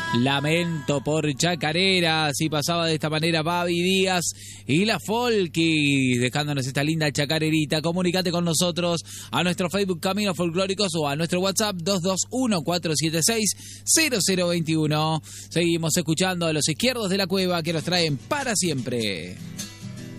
Lamento por Chacarera, así pasaba de esta manera Babi Díaz y la Folky, dejándonos esta linda chacarerita. Comunicate con nosotros a nuestro Facebook Caminos Folclóricos o a nuestro WhatsApp 221-476-0021. Seguimos escuchando a los Izquierdos de la Cueva que nos traen para siempre.